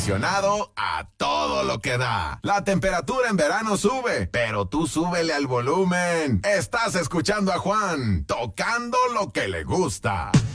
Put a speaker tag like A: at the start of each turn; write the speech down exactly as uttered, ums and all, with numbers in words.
A: acondicionado a todo lo que da. La temperatura en verano sube, pero tú súbele al volumen. Estás escuchando a Juan, tocando lo que le gusta.